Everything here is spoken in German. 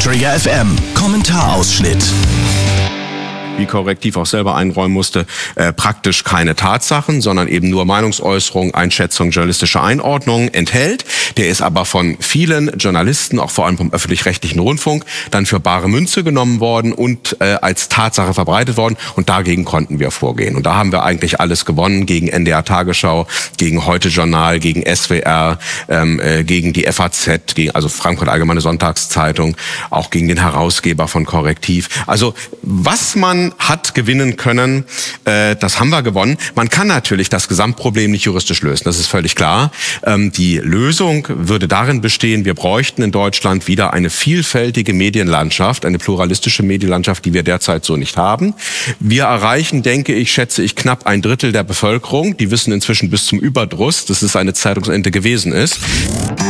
Trigger FM Kommentarausschnitt. Wie Korrektiv auch selber einräumen musste, praktisch keine Tatsachen, sondern eben nur Meinungsäußerung, Einschätzung, journalistische Einordnung enthält. Der ist aber von vielen Journalisten, auch vor allem vom öffentlich-rechtlichen Rundfunk, dann für bare Münze genommen worden und als Tatsache verbreitet worden. Und dagegen konnten wir vorgehen. Und da haben wir eigentlich alles gewonnen, gegen NDR Tagesschau, gegen Heute Journal, gegen SWR, gegen die FAZ, gegen also Frankfurt Allgemeine Sonntagszeitung, auch gegen den Herausgeber von Korrektiv. Also was man hat gewinnen können, das haben wir gewonnen. Man kann natürlich das Gesamtproblem nicht juristisch lösen, das ist völlig klar. Die Lösung würde darin bestehen, wir bräuchten in Deutschland wieder eine vielfältige Medienlandschaft, eine pluralistische Medienlandschaft, die wir derzeit so nicht haben. Wir erreichen, schätze ich, knapp 1/3 der Bevölkerung. Die wissen inzwischen bis zum Überdruss, dass es eine Zeitungsente gewesen ist.